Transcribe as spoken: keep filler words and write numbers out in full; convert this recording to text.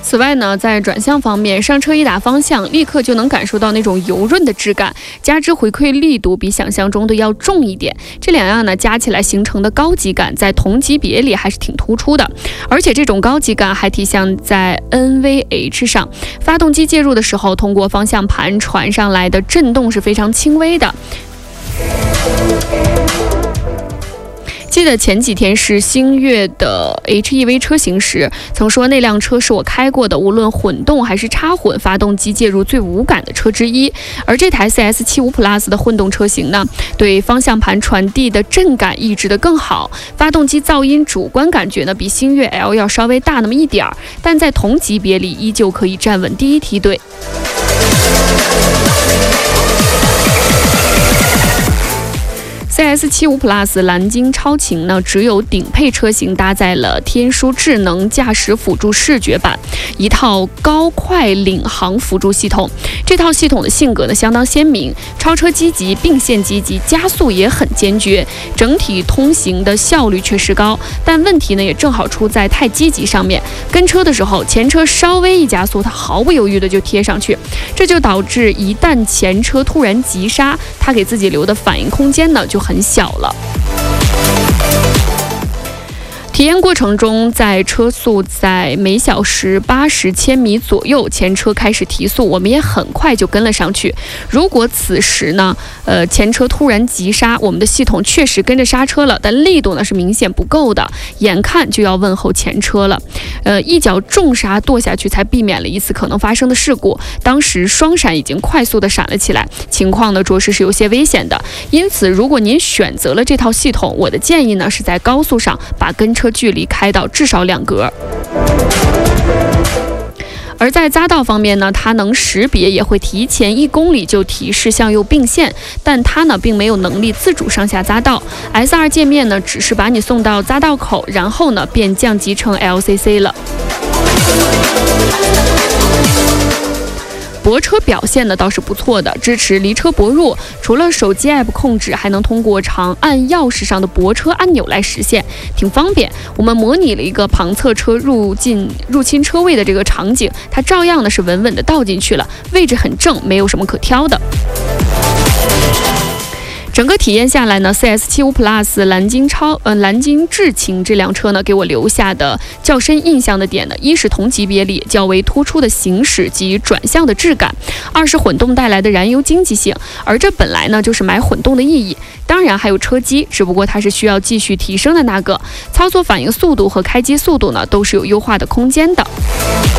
此外呢，在转向方面，上车一打方向，立刻就能感受到那种油润的质感，加之回馈力度比想象中的要重一点，这两样呢加起来形成的高级感，在同级别里还是挺突出的。而且这种高级感还体现在 N V H 上，发动机介入的时候，通过方向盘传上来的震动是非常轻微的。记得前几天是星越的 H E V 车型时，曾说那辆车是我开过的无论混动还是插混发动机介入最无感的车之一。而这台 C S 七十五 Plus 的混动车型呢，对方向盘传递的震感抑制得更好，发动机噪音主观感觉呢比星越 L 要稍微大那么一点儿，但在同级别里依旧可以站稳第一梯队。C S 七十五 Plus 蓝鲸超擎呢，只有顶配车型搭载了天书智能驾驶辅助视觉版，一套高快领航辅助系统。这套系统的性格呢相当鲜明，超车积极，并线积极，加速也很坚决，整体通行的效率确实高。但问题呢也正好出在太积极上面，跟车的时候前车稍微一加速，它毫不犹豫的就贴上去，这就导致一旦前车突然急刹，它给自己留的反应空间呢就很很小了。体验过程中，在车速在每小时八十千米左右，前车开始提速，我们也很快就跟了上去。如果此时呢，呃，前车突然急刹，我们的系统确实跟着刹车了，但力度呢是明显不够的，眼看就要问候前车了。呃，一脚重刹跺下去，才避免了一次可能发生的事故。当时双闪已经快速的闪了起来，情况呢着实是有些危险的。因此，如果您选择了这套系统，我的建议呢是在高速上把跟车距离开到至少两格。而在匝道方面呢，它能识别，也会提前一公里就提示向右并线，但它呢并没有能力自主上下匝道。S 二 界面呢只是把你送到匝道口，然后呢便降级成 L C C 了。泊车表现呢倒是不错的，支持离车泊入，除了手机 app 控制，还能通过长按钥匙上的泊车按钮来实现，挺方便。我们模拟了一个旁侧车入进入侵车位的这个场景，它照样呢是稳稳的倒进去了，位置很正，没有什么可挑的。整个体验下来呢 ，C S 七十五 Plus 蓝鲸超呃蓝鲸智擎这辆车呢，给我留下的较深印象的点呢，一是同级别里较为突出的行驶及转向的质感，二是混动带来的燃油经济性，而这本来呢就是买混动的意义。当然还有车机，只不过它是需要继续提升的那个，操作反应速度和开机速度呢都是有优化的空间的。